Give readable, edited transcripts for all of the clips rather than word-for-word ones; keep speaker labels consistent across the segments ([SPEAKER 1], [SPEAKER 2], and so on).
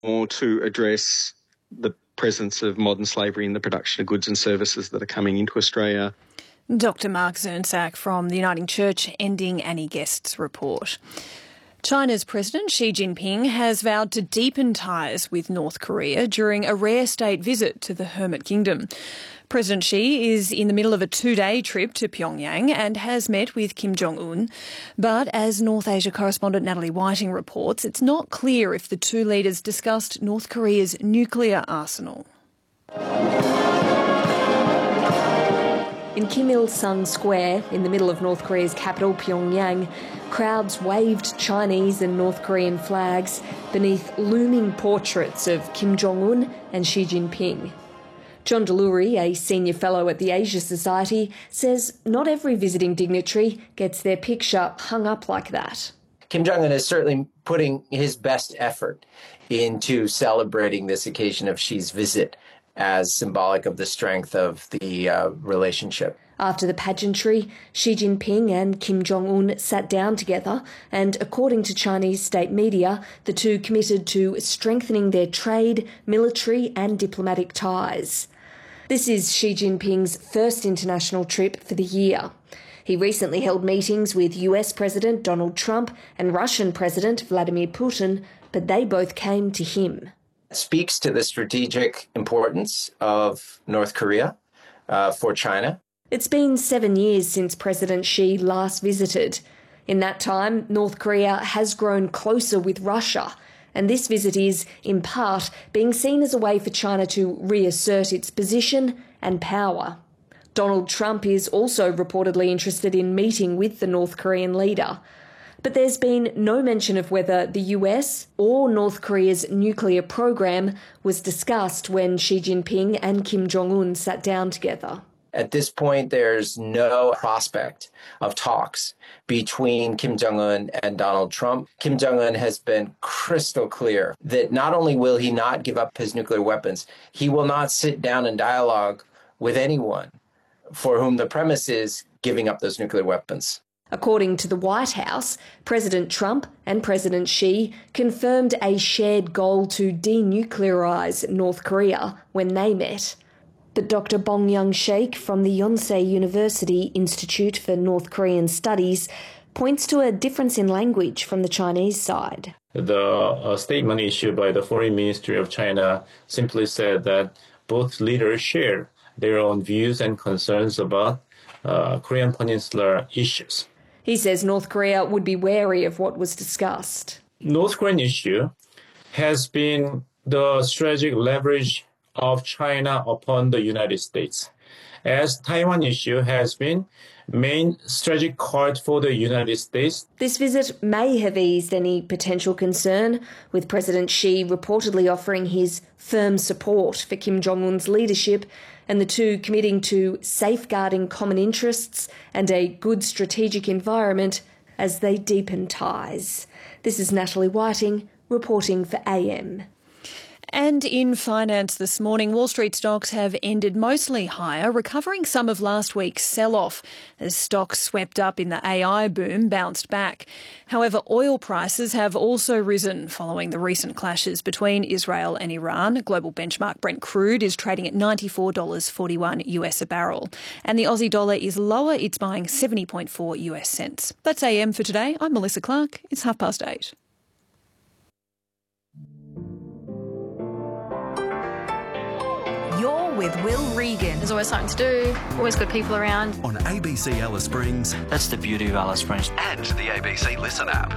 [SPEAKER 1] more to address the presence of modern slavery in the production of goods and services that are coming into Australia.
[SPEAKER 2] Dr. Mark Zernsak from the Uniting Church ending Annie Guest's report. China's President Xi Jinping has vowed to deepen ties with North Korea during a rare state visit to the Hermit Kingdom. President Xi is in the middle of a 2-day trip to Pyongyang and has met with Kim Jong-un. But as North Asia correspondent Natalie Whiting reports, it's not clear if the two leaders discussed North Korea's nuclear arsenal.
[SPEAKER 3] In Kim Il-sung Square, in the middle of North Korea's capital, Pyongyang, crowds waved Chinese and North Korean flags beneath looming portraits of Kim Jong-un and Xi Jinping. John Delury, a senior fellow at the Asia Society, says not every visiting dignitary gets their picture hung up like that.
[SPEAKER 4] Kim Jong-un is certainly putting his best effort into celebrating this occasion of Xi's visit as symbolic of the strength of the relationship.
[SPEAKER 3] After the pageantry, Xi Jinping and Kim Jong-un sat down together and, according to Chinese state media, the two committed to strengthening their trade, military and diplomatic ties. This is Xi Jinping's first international trip for the year. He recently held meetings with US President Donald Trump and Russian President Vladimir Putin, but they both came to him.
[SPEAKER 4] It speaks to the strategic importance of North Korea for China.
[SPEAKER 3] It's been 7 years since President Xi last visited. In that time, North Korea has grown closer with Russia, and this visit is, in part, being seen as a way for China to reassert its position and power. Donald Trump is also reportedly interested in meeting with the North Korean leader. But there's been no mention of whether the US or North Korea's nuclear program was discussed when Xi Jinping and Kim Jong-un sat down together.
[SPEAKER 4] At this point, there's no prospect of talks between Kim Jong-un and Donald Trump. Kim Jong-un has been crystal clear that not only will he not give up his nuclear weapons, he will not sit down and dialogue with anyone for whom the premise is giving up those nuclear weapons.
[SPEAKER 3] According to the White House, President Trump and President Xi confirmed a shared goal to denuclearise North Korea when they met. But Dr. Bong Young-sheik from the Yonsei University Institute for North Korean Studies points to a difference in language from the Chinese side.
[SPEAKER 5] The statement issued by the Foreign Ministry of China simply said that both leaders share their own views and concerns about Korean Peninsula issues.
[SPEAKER 3] He says North Korea would be wary of what was discussed.
[SPEAKER 5] North Korean issue has been the strategic leverage of China upon the United States, as Taiwan issue has been main strategic card for the United States.
[SPEAKER 3] This visit may have eased any potential concern, with President Xi reportedly offering his firm support for Kim Jong-un's leadership and the two committing to safeguarding common interests and a good strategic environment as they deepen ties. This is Natalie Whiting reporting for AM.
[SPEAKER 2] And in finance this morning, Wall Street stocks have ended mostly higher, recovering some of last week's sell-off as stocks swept up in the AI boom bounced back. However, oil prices have also risen following the recent clashes between Israel and Iran. Global benchmark Brent crude is trading at $94.41 US a barrel. And the Aussie dollar is lower, it's buying 70.4 US cents. That's AM for today. I'm Melissa Clark. It's 8:30.
[SPEAKER 6] You're with Will Regan.
[SPEAKER 7] There's always something to do, always good people around.
[SPEAKER 8] On ABC Alice Springs.
[SPEAKER 9] That's the beauty of Alice Springs.
[SPEAKER 8] And the ABC Listen app.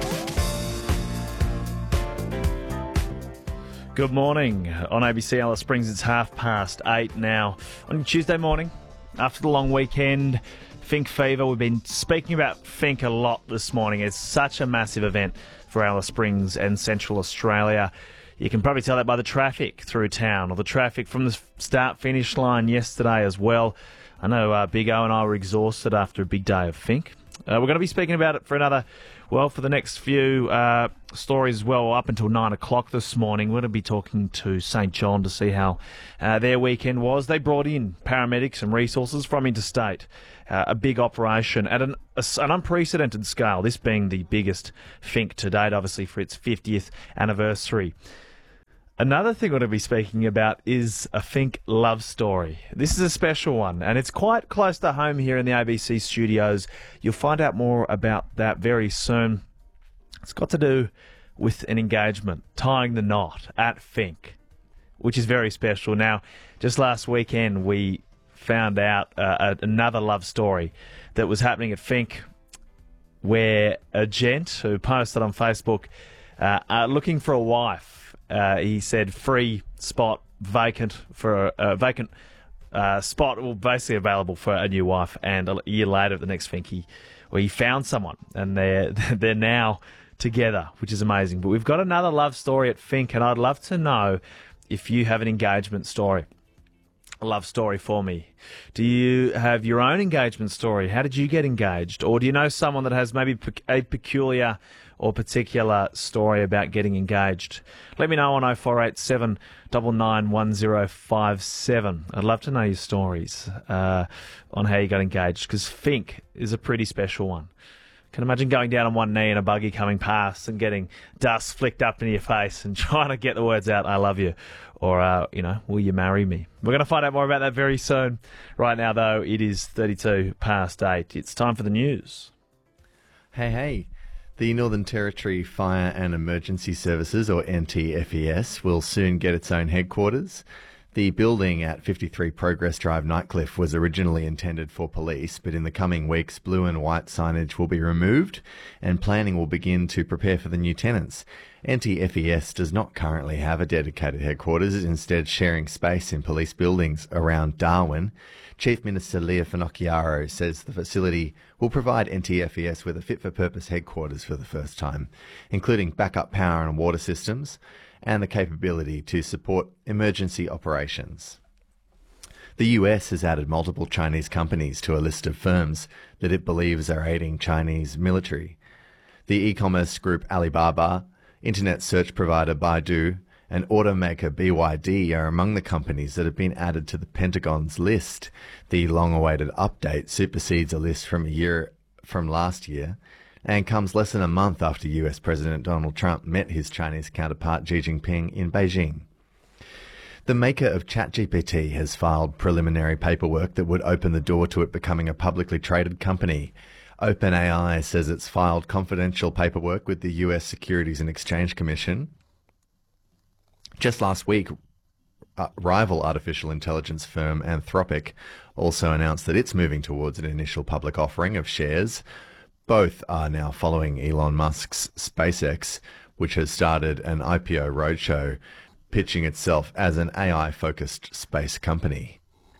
[SPEAKER 10] Good morning. On ABC Alice Springs, it's 8:30 now. On Tuesday morning, after the long weekend, Finke Fever. We've been speaking about Finke a lot this morning. It's such a massive event for Alice Springs and Central Australia. You can probably tell that by the traffic through town, or the traffic from the start-finish line yesterday as well. I know Big O and I were exhausted after a big day of Finke. We're going to be speaking about it for the next few stories as well, up until 9 o'clock this morning. We're going to be talking to St John to see how their weekend was. They brought in paramedics and resources from interstate. A big operation at an unprecedented scale, this being the biggest Finke to date, obviously for its 50th anniversary. Another thing we're going to be speaking about is a Fink love story. This is a special one, and it's quite close to home here in the ABC studios. You'll find out more about that very soon. It's got to do with an engagement, tying the knot at Fink, which is very special. Now, just last weekend, we found out another love story that was happening at Fink, where a gent who posted on Facebook looking for a wife. He said free spot vacant for a vacant spot, well, basically available for a new wife. And a year later, at the next Fink, he found someone, and they're now together, which is amazing. But we've got another love story at Fink, and I'd love to know if you have an engagement story. A love story for me. Do you have your own engagement story? How did you get engaged? Or do you know someone that has maybe a peculiar or particular story about getting engaged? Let me know on 0487 991057. I'd love to know your stories on how you got engaged, because Fink is a pretty special one. Can imagine going down on one knee in a buggy coming past and getting dust flicked up into your face and trying to get the words out, I love you, or, will you marry me? We're going to find out more about that very soon. Right now, though, it is 32 past 8. It's time for the news.
[SPEAKER 6] Hey. The Northern Territory Fire and Emergency Services, or NTFES, will soon get its own headquarters. The building at 53 Progress Drive, Nightcliff, was originally intended for police, but in the coming weeks, blue and white signage will be removed and planning will begin to prepare for the new tenants. NTFES does not currently have a dedicated headquarters, instead sharing space in police buildings around Darwin. Chief Minister Leah Finocchiaro says the facility will provide NTFES with a fit-for-purpose headquarters for the first time, including backup power and water systems, and the capability to support emergency operations. The US has added multiple Chinese companies to a list of firms that it believes are aiding Chinese military. The e-commerce group Alibaba, internet search provider Baidu, and automaker BYD are among the companies that have been added to the Pentagon's list. The long-awaited update supersedes a list from last year, and comes less than a month after US President Donald Trump met his Chinese counterpart Xi Jinping in Beijing. The maker of ChatGPT has filed preliminary paperwork that would open the door to it becoming a publicly traded company. OpenAI says it's filed confidential paperwork with the US Securities and Exchange Commission. Just last week, rival artificial intelligence firm Anthropic also announced that it's moving towards an initial public offering of shares. Both are now following Elon Musk's SpaceX, which has started an IPO roadshow, pitching itself as an AI-focused space company.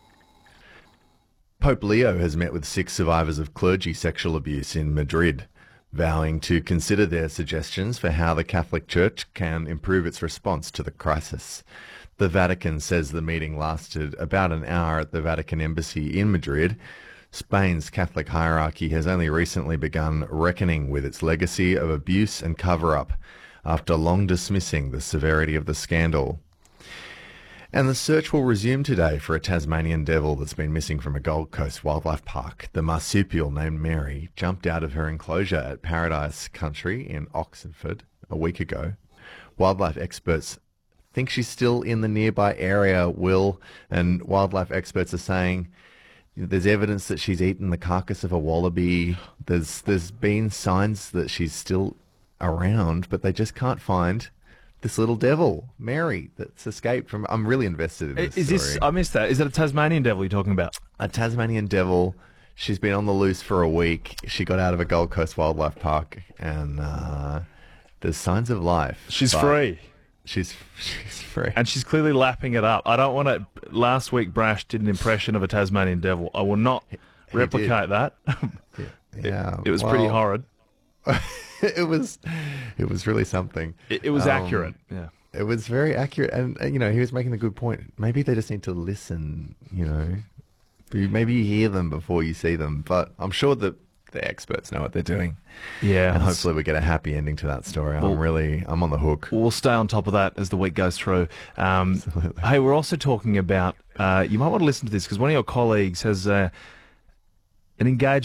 [SPEAKER 6] Pope Leo has met with 6 survivors of clergy sexual abuse in Madrid, vowing to consider their suggestions for how the Catholic Church can improve its response to the crisis. The Vatican says the meeting lasted about an hour at the Vatican Embassy in Madrid. Spain's Catholic hierarchy has only recently begun reckoning with its legacy of abuse and cover-up after long dismissing the severity of the scandal. And the search will resume today for a Tasmanian devil that's been missing from a Gold Coast wildlife park. The marsupial named Mary jumped out of her enclosure at Paradise Country in Oxenford a week ago. Wildlife experts think she's still in the nearby area, Will, and wildlife experts are saying there's evidence that she's eaten the carcass of a wallaby. There's been signs that she's still around, but they just can't find this little devil, Mary, that's escaped from... I'm really invested in this story.
[SPEAKER 10] I missed that. Is it a Tasmanian devil you're talking about?
[SPEAKER 6] A Tasmanian devil. She's been on the loose for a week. She got out of a Gold Coast wildlife park, and there's signs of life.
[SPEAKER 10] She's free.
[SPEAKER 6] She's free.
[SPEAKER 10] And she's clearly lapping it up. I don't want to... Last week, Brash did an impression of a Tasmanian devil. I will not replicate that.
[SPEAKER 6] Yeah.
[SPEAKER 10] It was pretty horrid.
[SPEAKER 6] It was really something.
[SPEAKER 10] It was accurate. Yeah.
[SPEAKER 6] It was very accurate. And, he was making a good point. Maybe they just need to listen, Maybe you hear them before you see them. But I'm sure that the experts know what they're doing.
[SPEAKER 10] Yeah.
[SPEAKER 6] And hopefully we get a happy ending to that story. I'm on the hook.
[SPEAKER 10] We'll stay on top of that as the week goes through. Hey, we're also talking about, you might want to listen to this because one of your colleagues has an engagement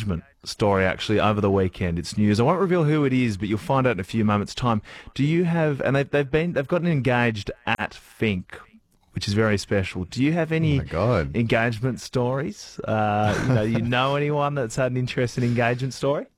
[SPEAKER 10] story actually over the weekend. It's news. I won't reveal who it is, but you'll find out in a few moments' time. Do you have? And they've gotten engaged at Fink, which is very special. Do you have any engagement stories? You know anyone that's had an interesting engagement story?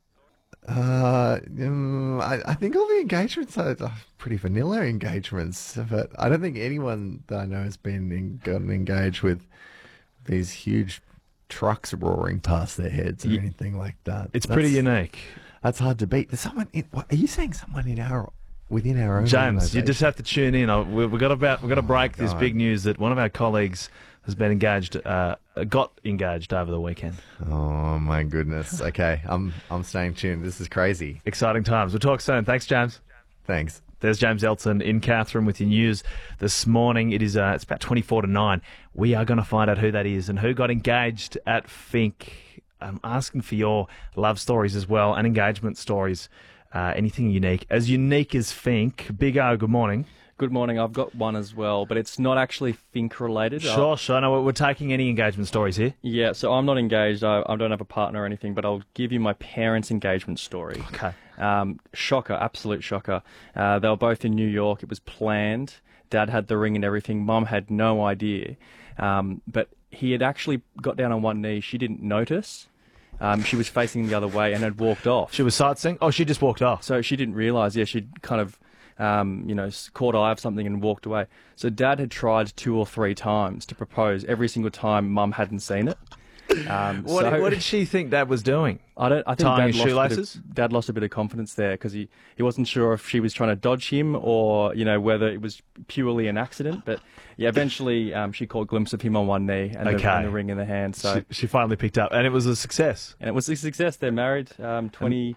[SPEAKER 6] I think all the engagements are pretty vanilla engagements, but I don't think anyone that I know has gotten engaged with these huge trucks roaring past their heads or anything like that.
[SPEAKER 10] It's pretty unique.
[SPEAKER 6] That's hard to beat. There's someone. Are you saying someone within our own?
[SPEAKER 10] James, you just have to tune in. We've got to break this big news that one of our colleagues has been engaged, got engaged over the weekend.
[SPEAKER 6] Oh my goodness. Okay, I'm staying tuned. This is crazy.
[SPEAKER 10] Exciting times. We'll talk soon. Thanks, James.
[SPEAKER 6] Thanks.
[SPEAKER 10] There's James Elton in Catherine with your news this morning. It's about 24 to 9. We are going to find out who that is and who got engaged at Fink. I'm asking for your love stories as well and engagement stories. Anything unique. As unique as Fink. Big O, good morning.
[SPEAKER 9] Good morning. I've got one as well, but it's not actually Fink related.
[SPEAKER 10] Sure. No, we're taking any engagement stories here.
[SPEAKER 9] Yeah, so I'm not engaged. I don't have a partner or anything, but I'll give you my parents' engagement story.
[SPEAKER 10] Okay.
[SPEAKER 9] Shocker, absolute shocker. They were both in New York. It was planned. Dad had the ring and everything. Mum had no idea. But he had actually got down on one knee. She didn't notice. She was facing the other way and had walked off.
[SPEAKER 10] She was sightseeing? Oh, she just walked off.
[SPEAKER 9] So she didn't realise. Yeah, she'd kind of, caught eye of something and walked away. So Dad had tried 2 or 3 times to propose. Every single time, Mum hadn't seen it.
[SPEAKER 10] What did she think Dad was doing?
[SPEAKER 9] I think
[SPEAKER 10] tying his shoelaces?
[SPEAKER 9] Dad lost a bit of confidence there because he wasn't sure if she was trying to dodge him or whether it was purely an accident. But yeah, eventually she caught a glimpse of him on one knee and the ring in the hand. So
[SPEAKER 10] she finally picked up, and it was a success.
[SPEAKER 9] And it was a success. They're married 28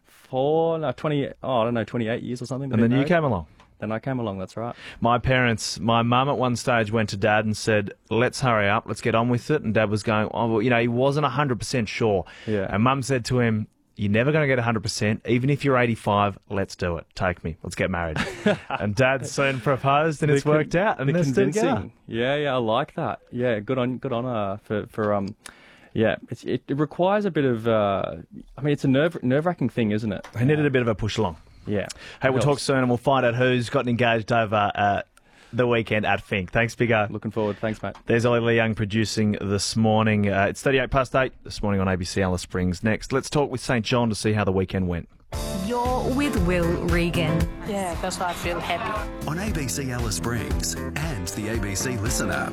[SPEAKER 9] years or something.
[SPEAKER 10] And then you came along.
[SPEAKER 9] Then I came along, that's right.
[SPEAKER 10] My mum at one stage went to Dad and said, let's hurry up, let's get on with it. And Dad was going, he wasn't 100% sure.
[SPEAKER 9] Yeah.
[SPEAKER 10] And Mum said to him, you're never going to get 100%. Even if you're 85, let's do it. Take me. Let's get married. And Dad soon proposed, and it's worked out. And they're still together.
[SPEAKER 9] Yeah, I like that. Yeah, good on her for it requires a bit of, it's a nerve-wracking thing, isn't it?
[SPEAKER 10] They needed a bit of a push along.
[SPEAKER 9] Yeah.
[SPEAKER 10] Hey, we'll talk soon and we'll find out who's gotten engaged over the weekend at Fink. Thanks, Big O.
[SPEAKER 9] Looking forward. Thanks, mate.
[SPEAKER 10] There's Ollie Lee Young producing this morning. It's 8:38 this morning on ABC Alice Springs. Next, let's talk with St John to see how the weekend went.
[SPEAKER 11] You're with Will Regan.
[SPEAKER 12] Yeah, that's why I feel happy.
[SPEAKER 8] On ABC Alice Springs and the ABC Listen app.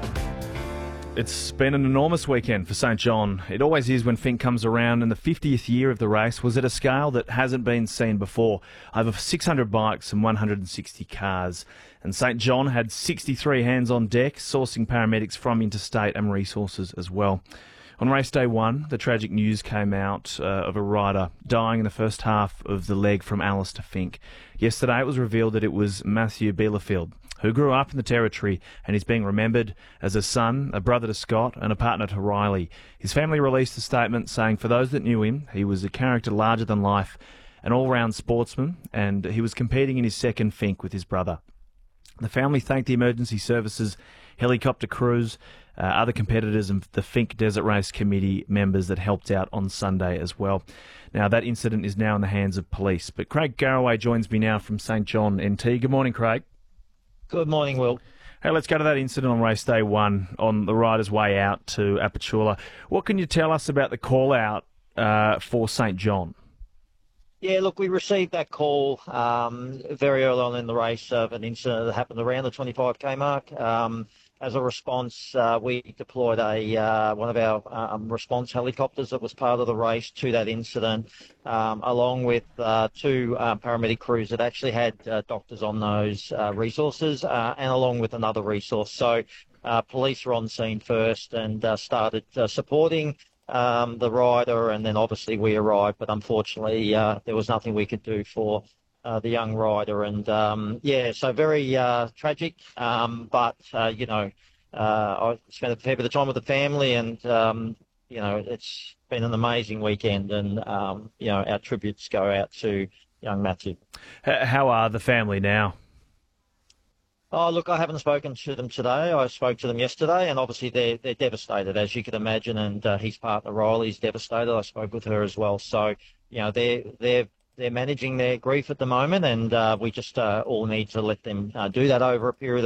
[SPEAKER 10] It's been an enormous weekend for St John. It always is when Fink comes around, and the 50th year of the race was at a scale that hasn't been seen before. Over 600 bikes and 160 cars. And St John had 63 hands on deck, sourcing paramedics from interstate and resources as well. On race day 1, the tragic news came out of a rider dying in the first half of the leg from Alice to Fink. Yesterday it was revealed that it was Matthew Bielefeld, who grew up in the Territory and is being remembered as a son, a brother to Scott and a partner to Riley. His family released a statement saying for those that knew him, he was a character larger than life, an all-round sportsman, and he was competing in his second Fink with his brother. The family thanked the emergency services, helicopter crews, other competitors and the Fink Desert Race Committee members that helped out on Sunday as well. Now, that incident is now in the hands of police. But Craig Garraway joins me now from St John NT. Good morning, Craig.
[SPEAKER 13] Good morning, Will.
[SPEAKER 10] Hey, let's go to that incident on race day 1 on the rider's way out to Apachula. What can you tell us about the call-out for St John?
[SPEAKER 13] Yeah, look, we received that call very early on in the race of an incident that happened around the 25k mark. As a response, we deployed one of our response helicopters that was part of the race to that incident, along with 2 paramedic crews that actually had doctors on those resources, and along with another resource. So police were on scene first and started supporting the rider, and then obviously we arrived, but unfortunately there was nothing we could do for the young rider, and so very tragic, but I spent a fair bit of time with the family, and it's been an amazing weekend, and our tributes go out to young Matthew.
[SPEAKER 10] How are the family now?
[SPEAKER 13] Oh, look, I haven't spoken to them today. I spoke to them yesterday, and obviously they're devastated, as you can imagine. And his partner Riley's devastated. I spoke with her as well. So, they're managing their grief at the moment, and we just all need to let them do that over a period of